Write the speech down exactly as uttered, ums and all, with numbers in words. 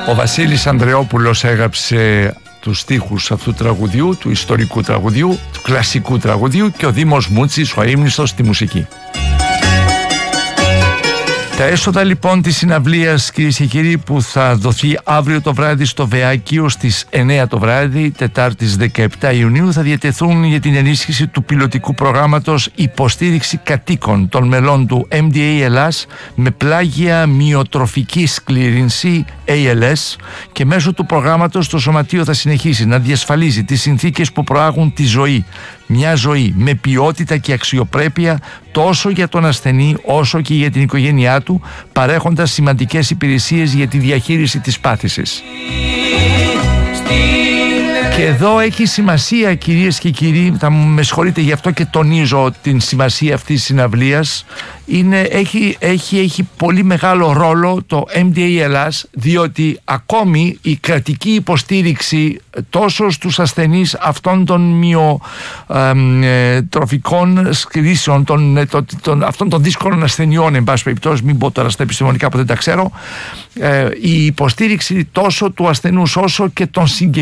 Ο Βασίλης Ανδρεόπουλος έγραψε τους στίχους αυτού του τραγουδιού, του ιστορικού τραγουδιού, του κλασικού τραγουδιού, και ο Δήμος Μούτσης, ο αείμνηστος, στη μουσική. Τα έσοδα λοιπόν της συναυλίας, κυρίες και κύριοι, που θα δοθεί αύριο το βράδυ στο Βεάκιο στις εννέα το βράδυ, Τετάρτης δεκαεπτά Ιουνίου, θα διατεθούν για την ενίσχυση του πιλωτικού προγράμματος υποστήριξη κατοίκων των μελών του εμ ντι έι Ελλάς με πλάγια μυοτροφική σκλήρυνση έι ελ ες, και μέσω του προγράμματος το Σωματείο θα συνεχίσει να διασφαλίζει τις συνθήκες που προάγουν τη ζωή. Μια ζωή με ποιότητα και αξιοπρέπεια τόσο για τον ασθενή όσο και για την οικογένειά του, παρέχοντας σημαντικές υπηρεσίες για τη διαχείριση της πάθησης. Και εδώ έχει σημασία, κυρίες και κύριοι, θα με συγχωρείτε γι' αυτό και τονίζω την σημασία αυτής της συναυλίας, είναι, έχει, έχει, έχει πολύ μεγάλο ρόλο το εμ ντι έι Ελλάς, διότι ακόμη η κρατική υποστήριξη τόσο στους ασθενείς αυτών των μυοτροφικών κρίσεων, των, των, των, αυτών των δύσκολων ασθενειών, εν πάση περιπτώσει, μην πω τώρα στα επιστημονικά που δεν τα ξέρω, ε, η υποστήριξη τόσο του ασθενούς όσο και των συγγενών